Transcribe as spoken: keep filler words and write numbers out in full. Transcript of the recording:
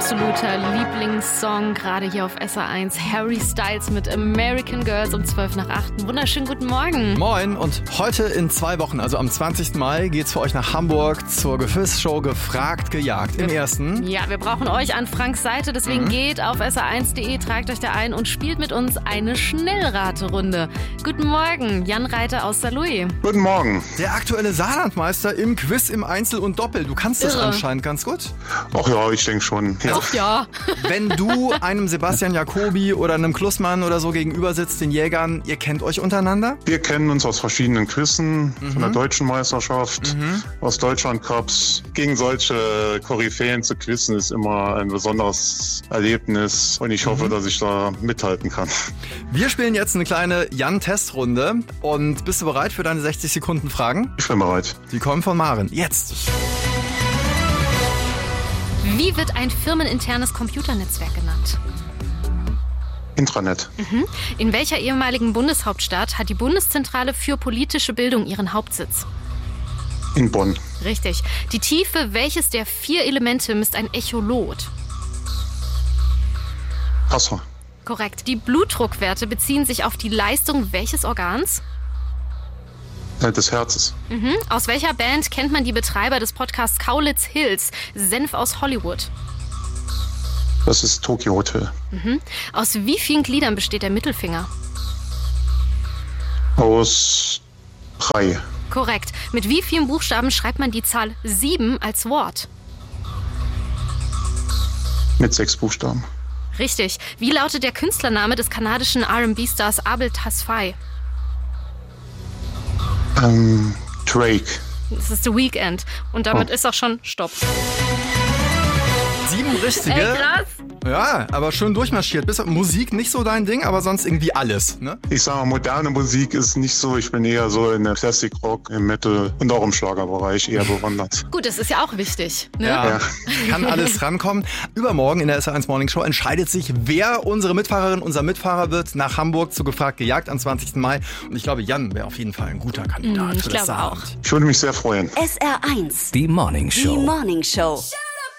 absoluter Lieblingssong, gerade hier auf S R eins. Harry Styles mit American Girls um zwölf nach acht. Wunderschönen guten Morgen. Moin, und heute in zwei Wochen, also am zwanzigsten Mai, geht's für euch nach Hamburg zur Quizshow Gefragt, Gejagt. Im ersten. Ja, wir brauchen euch an Franks Seite, deswegen mhm. geht auf S R eins punkt de, tragt euch da ein und spielt mit uns eine Schnellraterunde. Guten Morgen, Jan Reiter aus Saarlouis. Guten Morgen. Der aktuelle Saarlandmeister im Quiz im Einzel und Doppel. Du kannst das Irre. anscheinend ganz gut. Ach ja, ich denke schon. Ja. Ach ja. Wenn du einem Sebastian Jacobi oder einem Klussmann oder so gegenüber sitzt, den Jägern, ihr kennt euch untereinander? Wir kennen uns aus verschiedenen Quizzen, mhm. von der deutschen Meisterschaft, mhm. aus Deutschlandcups. Gegen solche Koryphäen zu quizzen ist immer ein besonderes Erlebnis und ich hoffe, mhm. dass ich da mithalten kann. Wir spielen jetzt eine kleine Jan-Testrunde und bist du bereit für deine sechzig Sekunden Fragen? Ich bin bereit. Die kommen von Maren. Jetzt! Wie wird ein firmeninternes Computernetzwerk genannt? Intranet. Mhm. In welcher ehemaligen Bundeshauptstadt hat die Bundeszentrale für politische Bildung ihren Hauptsitz? In Bonn. Richtig. Die Tiefe welches der vier Elemente misst ein Echolot? Wasser. Korrekt. Die Blutdruckwerte beziehen sich auf die Leistung welches Organs? Des Herzens. Mhm. Aus welcher Band kennt man die Betreiber des Podcasts Kaulitz Hills, Senf aus Hollywood? Das ist Tokyo Hotel. Mhm. Aus wie vielen Gliedern besteht der Mittelfinger? Aus drei. Korrekt. Mit wie vielen Buchstaben schreibt man die Zahl sieben als Wort? Mit sechs Buchstaben. Richtig. Wie lautet der Künstlername des kanadischen R and B-Stars Abel Tasfaye? Ähm, Drake. Das ist The Weeknd. Und damit oh. ist auch schon Stopp. Sieben richtige. Ey, krass. Ja, aber schön durchmarschiert. Bis Musik nicht so dein Ding, aber sonst irgendwie alles, ne? Ich sag mal, moderne Musik ist nicht so. Ich bin eher so in der Classic Rock, im Metal und auch im Schlagerbereich eher bewandert. Gut, das ist ja auch wichtig, ne? Ja, ja. Kann alles rankommen. Übermorgen in der S R eins Morning Show entscheidet sich, wer unsere Mitfahrerin, unser Mitfahrer wird nach Hamburg zu Gefragt Gejagt am zwanzigsten Mai. Und ich glaube, Jan wäre auf jeden Fall ein guter Kandidat. Mm, ich glaube auch. Ich würde mich sehr freuen. S R eins. Die Morning Show. Die Morning Show.